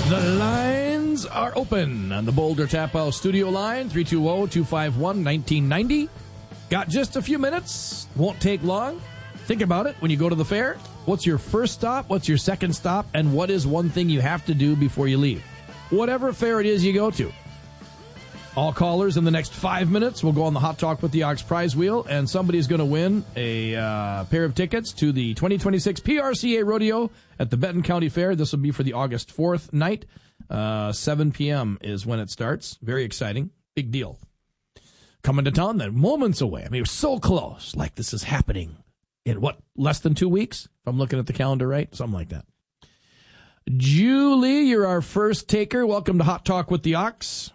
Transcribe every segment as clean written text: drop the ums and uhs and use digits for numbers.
The lines are open on the Boulder Tap House studio line, 320-251-1990. Got just a few minutes. Won't take long. Think about it when you go to the fair. What's your first stop? What's your second stop? And what is one thing you have to do before you leave? Whatever fair it is you go to. All callers in the next 5 minutes will go on the Hot Talk with the Ox prize wheel, and somebody's going to win a pair of tickets to the 2026 PRCA Rodeo at the Benton County Fair. This will be for the August 4th night. 7 p.m. is when it starts. Very exciting. Big deal. Coming to town then, moments away. I mean, we're so close. Like this is happening in, what, less than 2 weeks? If I'm looking at the calendar right? Something like that. Julie, you're our first taker. Welcome to Hot Talk with the Ox.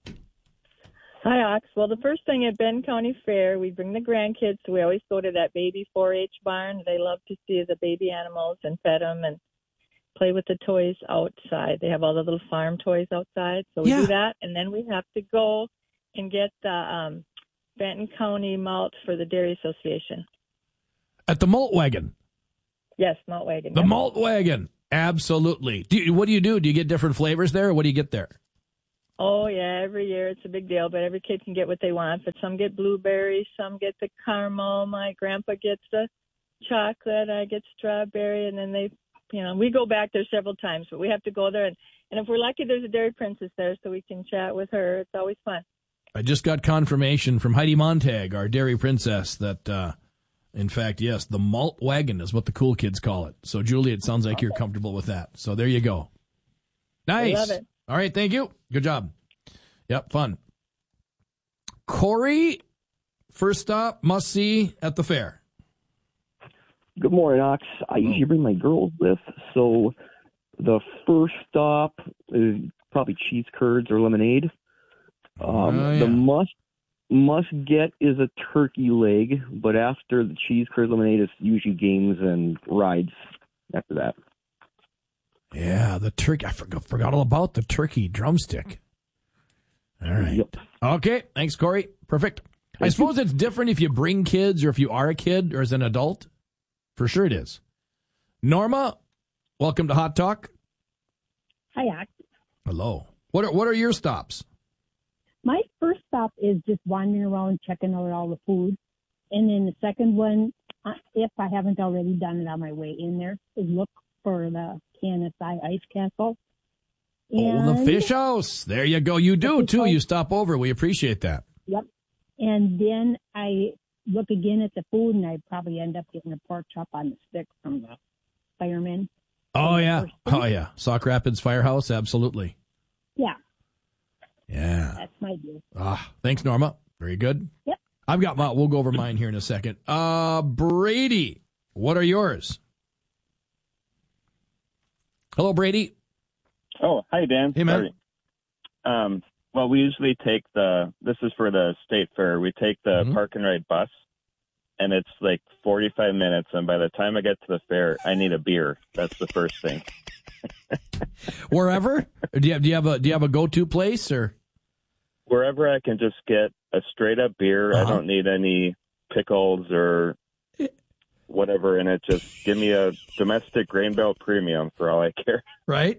Hi, Ox. Well, the first thing at Benton County Fair, we bring the grandkids. So we always go to that baby 4-H barn. They love to see the baby animals and pet them and play with the toys outside. They have all the little farm toys outside. So we do that. And then we have to go and get the Benton County malt for the Dairy Association. At the malt wagon? Yes, malt wagon. The malt wagon. Absolutely. What do you do? Do you get different flavors there, or what do you get there? Oh, yeah, every year it's a big deal, but every kid can get what they want. But some get blueberries, some get the caramel. My grandpa gets the chocolate, I get strawberry, and then we go back there several times, but we have to go there. And if we're lucky, there's a Dairy Princess there, so we can chat with her. It's always fun. I just got confirmation from Heidi Montag, our Dairy Princess, that, in fact, yes, the malt wagon is what the cool kids call it. So, Julie, it sounds like you're comfortable with that. So there you go. Nice. I love it. All right, thank you. Good job. Yep, fun. Corey, first stop, must see at the fair. Good morning, Ox. I usually bring my girls with, so the first stop is probably cheese curds or lemonade. The must get is a turkey leg, but after the cheese curds, lemonade is usually games and rides after that. Yeah, the turkey. I forgot all about the turkey drumstick. All right. Yep. Okay. Thanks, Corey. Perfect. I suppose it's different if you bring kids or if you are a kid or as an adult. For sure it is. Norma, welcome to Hot Talk. Hi, Ox. Hello. What are your stops? My first stop is just wandering around checking out all the food. And then the second one, if I haven't already done it on my way in there, is look for the KNSI Ice Castle. And the Fish House. There you go. You do, too. You stop over. We appreciate that. Yep. And then I look again at the food, and I probably end up getting a pork chop on the stick from the firemen. Oh, yeah. Oh, yeah. Sauk Rapids Firehouse. Absolutely. Yeah. Yeah. That's my deal. Thanks, Norma. Very good. Yep. I've got mine. We'll go over mine here in a second. Brady, what are yours? Hello, Brady. Oh, hi, Dan. Hey, man. Sorry. Well, we usually take this is for the state fair, we take the park and ride bus, and it's like 45 minutes, and by the time I get to the fair, I need a beer. That's the first thing. Wherever? Do you have a go-to place, or? Wherever I can just get a straight-up beer. I don't need any pickles or whatever in it. Just give me a domestic Grain Belt Premium for all I care. Right.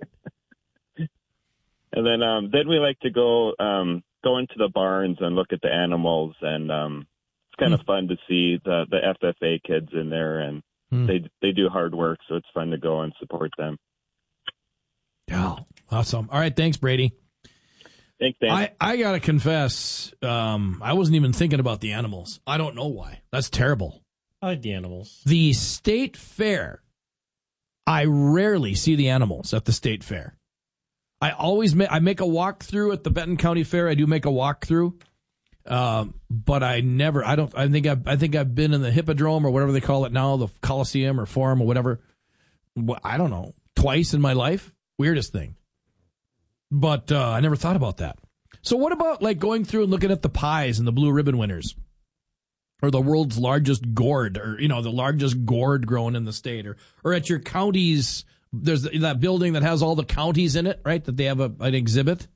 And then we like to go into the barns and look at the animals, and it's kind of fun to see the FFA kids in there, and they do hard work, so it's fun to go and support them. Yeah, awesome. All right, thanks, Brady. Thanks, Dan. I got to confess, I wasn't even thinking about the animals. I don't know why. That's terrible. I like the animals. The state fair, I rarely see the animals at the state fair. I always make a walkthrough at the Benton County Fair. I do make a walkthrough, but I think I've been in the Hippodrome or whatever they call it now, the Coliseum or Forum or whatever. I don't know, twice in my life. Weirdest thing. But I never thought about that. So what about like going through and looking at the pies and the blue ribbon winners, or the world's largest gourd, or the largest gourd grown in the state, or at your county's? There's that building that has all the counties in it, right? That they have an exhibit.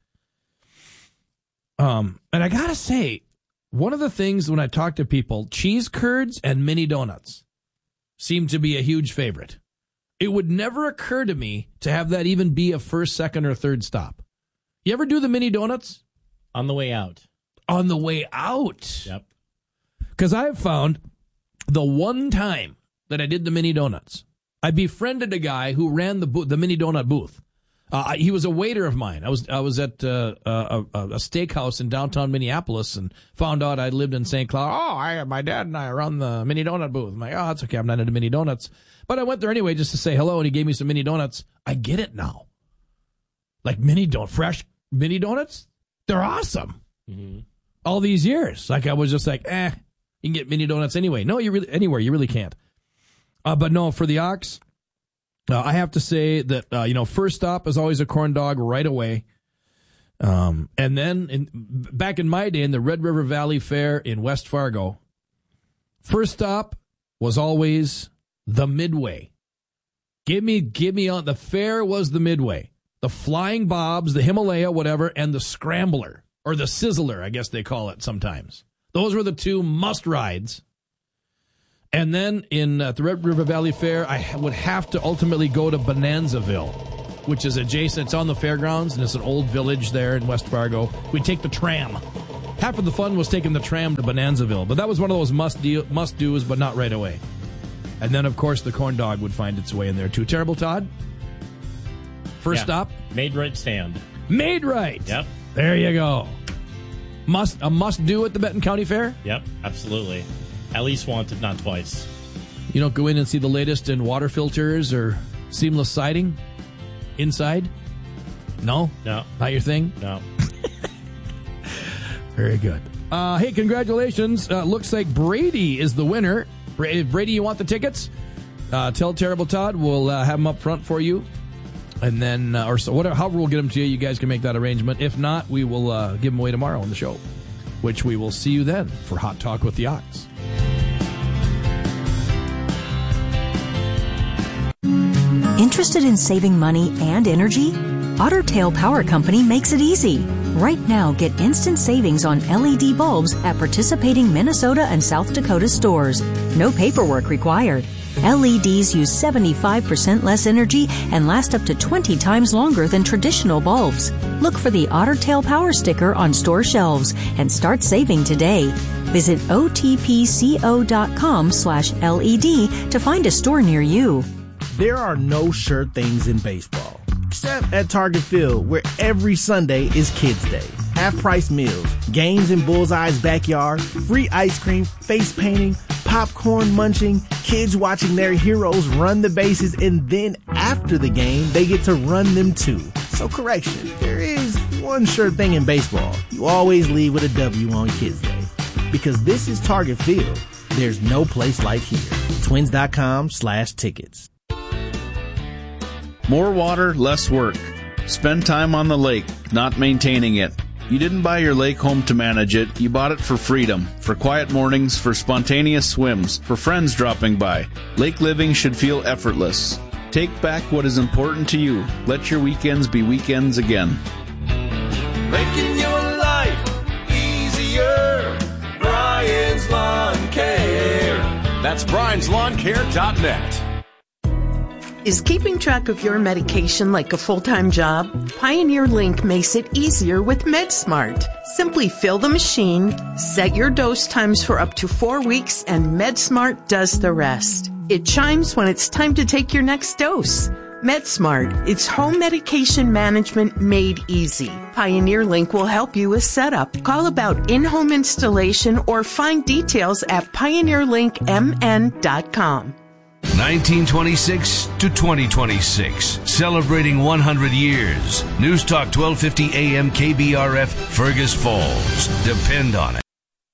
And I gotta say, one of the things when I talk to people, cheese curds and mini donuts seem to be a huge favorite. it would never occur to me to have that even be a first, second, or third stop. You ever do the mini donuts? On the way out. On the way out. Yep. Because I have found the one time that I did the mini donuts, I befriended a guy who ran the mini donut booth. He was a waiter of mine. I was at a steakhouse in downtown Minneapolis and found out I lived in St. Cloud. My dad and I run the mini donut booth. I'm like, oh, that's okay. I'm not into mini donuts. But I went there anyway just to say hello, and he gave me some mini donuts. I get it now. Like fresh mini donuts? They're awesome. Mm-hmm. All these years. Like I was just like, you can get mini donuts anyway. No, anywhere. You really can't. But no, for the Ox, I have to say that, first stop is always a corn dog right away. And then back in my day in the Red River Valley Fair in West Fargo, first stop was always the Midway. Give me on the fair was the Midway. The Flying Bobs, the Himalaya, whatever, and the Scrambler, or the Sizzler, I guess they call it sometimes. Those were the two must-rides. And then at the Red River Valley Fair, I would have to ultimately go to Bonanzaville, which is adjacent. It's on the fairgrounds, and it's an old village there in West Fargo. We'd take the tram. Half of the fun was taking the tram to Bonanzaville, but that was one of those must-dos, but not right away. And then, of course, the corn dog would find its way in there, too. Terrible Todd? First stop? Made Right stand. Made Right. Yep. There you go. A must-do at the Benton County Fair? Yep, absolutely. At least once, if not twice. You don't go in and see the latest in water filters or seamless siding inside? No? No. Not your thing? No. Very good. Hey, congratulations. Looks like Brady is the winner. Brady, you want the tickets? Tell Terrible Todd. We'll have them up front for you. And then, however we'll get them to you, you guys can make that arrangement. If not, we will give them away tomorrow on the show, which we will see you then for Hot Talk with the Ox. Interested in saving money and energy? Otter Tail Power Company makes it easy. Right now, get instant savings on LED bulbs at participating Minnesota and South Dakota stores. No paperwork required. LEDs use 75% less energy and last up to 20 times longer than traditional bulbs. Look for the Otter Tail Power sticker on store shelves and start saving today. Visit otpco.com/LED to find a store near you. There are no sure things in baseball, except at Target Field, where every Sunday is Kids Day. Half-price meals, games in Bullseye's backyard, free ice cream, face painting, popcorn munching, kids watching their heroes run the bases, and then after the game, they get to run them too. So correction, there is one sure thing in baseball. You always leave with a W on Kids Day. Because this is Target Field, there's no place like here. Twins.com/tickets. More water, less work. Spend time on the lake, not maintaining it. You didn't buy your lake home to manage it. You bought it for freedom, for quiet mornings, for spontaneous swims, for friends dropping by. Lake living should feel effortless. Take back what is important to you. Let your weekends be weekends again. Making your life easier. Brian's Lawn Care. That's brianslawncare.net. Is keeping track of your medication like a full-time job? Pioneer Link makes it easier with MedSmart. Simply fill the machine, set your dose times for up to 4 weeks, and MedSmart does the rest. It chimes when it's time to take your next dose. MedSmart, it's home medication management made easy. Pioneer Link will help you with setup. Call about in-home installation or find details at pioneerlinkmn.com. 1926 to 2026, celebrating 100 years. News Talk 1250 AM KBRF, Fergus Falls. Depend on it.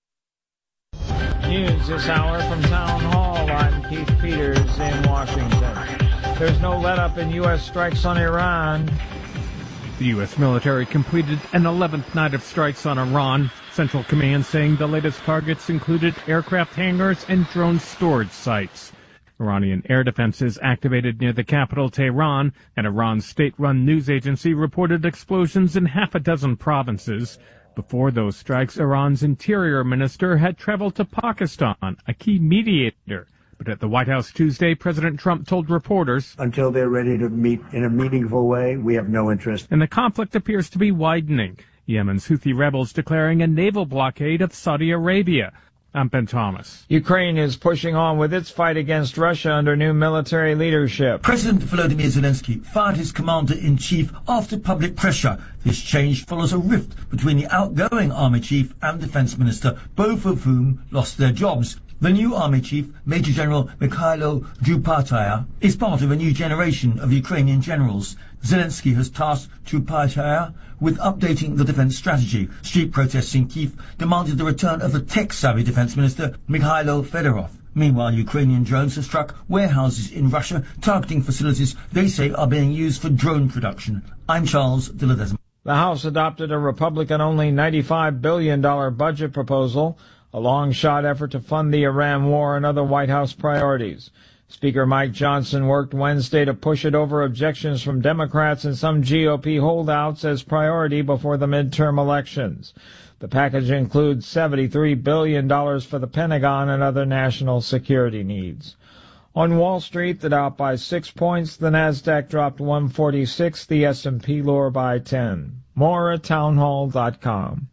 News this hour from Town Hall. I'm Keith Peters in Washington. There's no let-up in U.S. strikes on Iran. The U.S. military completed an 11th night of strikes on Iran. Central Command saying the latest targets included aircraft hangars and drone storage sites. Iranian air defenses activated near the capital, Tehran, and Iran's state-run news agency reported explosions in half a dozen provinces. Before those strikes, Iran's interior minister had traveled to Pakistan, a key mediator But at the White House Tuesday, President Trump told reporters, "Until they're ready to meet in a meaningful way, we have no interest." And the conflict appears to be widening. Yemen's Houthi rebels declaring a naval blockade of Saudi Arabia. I'm Ben Thomas. Ukraine is pushing on with its fight against Russia under new military leadership. President Volodymyr Zelensky fired his commander-in-chief after public pressure. This change follows a rift between the outgoing army chief and defense minister, both of whom lost their jobs. The new army chief, Major General Mikhailo Drupataya, is part of a new generation of Ukrainian generals. Zelensky has tasked Drupataya with updating the defense strategy. Street protests in Kyiv demanded the return of the tech-savvy defense minister, Mikhailo Fedorov. Meanwhile, Ukrainian drones have struck warehouses in Russia, targeting facilities they say are being used for drone production. I'm Charles de Ledesma. The House adopted a Republican-only $95 billion budget proposal, a long-shot effort to fund the Iran war and other White House priorities. Speaker Mike Johnson worked Wednesday to push it over objections from Democrats and some GOP holdouts as priority before the midterm elections. The package includes $73 billion for the Pentagon and other national security needs. On Wall Street, the Dow up by 6 points, the Nasdaq dropped 146, the S&P lower by 10. More at townhall.com.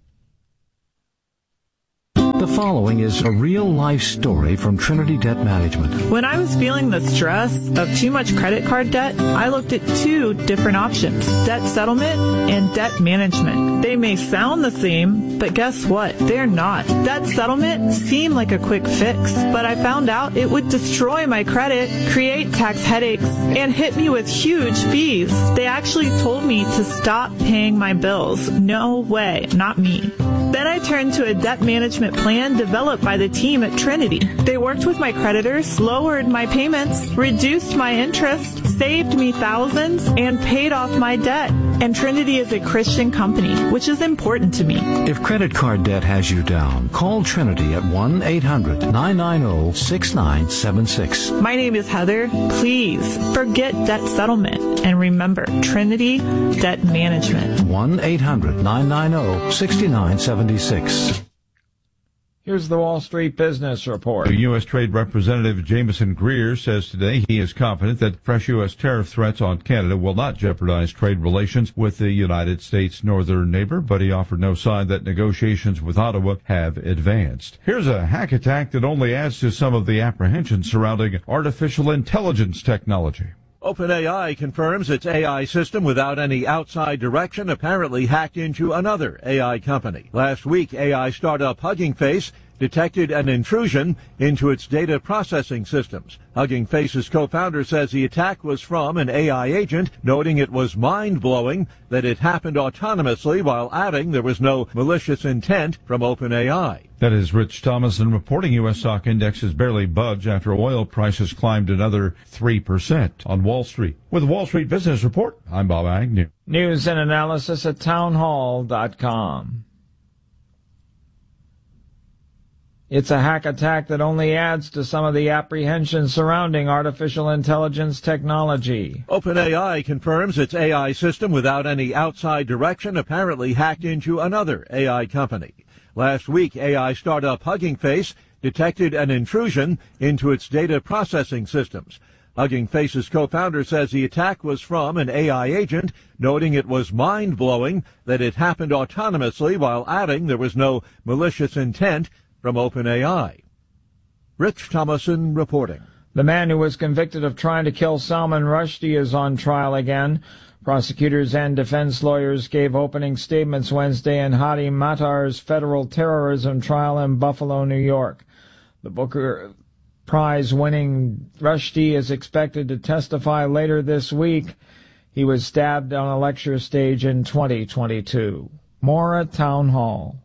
The following is a real-life story from Trinity Debt Management. When I was feeling the stress of too much credit card debt, I looked at two different options, debt settlement and debt management. They may sound the same, but guess what? They're not. Debt settlement seemed like a quick fix, but I found out it would destroy my credit, create tax headaches, and hit me with huge fees. They actually told me to stop paying my bills. No way, not me. Then I turned to a debt management plan developed by the team at Trinity. They worked with my creditors, lowered my payments, reduced my interest, saved me thousands, and paid off my debt. And Trinity is a Christian company, which is important to me. If credit card debt has you down, call Trinity at 1-800-990-6976. My name is Heather. Please forget debt settlement and remember Trinity Debt Management. 1-800-990-6976. Here's the Wall Street Business Report. U.S. Trade Representative Jameson Greer says today he is confident that fresh U.S. tariff threats on Canada will not jeopardize trade relations with the United States' northern neighbor, but he offered no sign that negotiations with Ottawa have advanced. Here's a hack attack that only adds to some of the apprehension surrounding artificial intelligence technology. OpenAI confirms its AI system without any outside direction apparently hacked into another AI company. Last week, AI startup Hugging Face detected an intrusion into its data processing systems. Hugging Face's co-founder says the attack was from an AI agent, noting it was mind-blowing that it happened autonomously while adding there was no malicious intent from OpenAI. That is Rich Thomason reporting. U.S. stock indexes barely budge after oil prices climbed another 3% on Wall Street. With the Wall Street Business Report, I'm Bob Agnew. News and analysis at townhall.com. It's a hack attack that only adds to some of the apprehension surrounding artificial intelligence technology. OpenAI confirms its AI system without any outside direction apparently hacked into another AI company. Last week, AI startup Hugging Face detected an intrusion into its data processing systems. Hugging Face's co-founder says the attack was from an AI agent, noting it was mind-blowing that it happened autonomously while adding there was no malicious intent from OpenAI. Rich Thomason reporting. The man who was convicted of trying to kill Salman Rushdie is on trial again. Prosecutors and defense lawyers gave opening statements Wednesday in Hadi Matar's federal terrorism trial in Buffalo, New York. The Booker Prize-winning Rushdie is expected to testify later this week. He was stabbed on a lecture stage in 2022. More at Town Hall.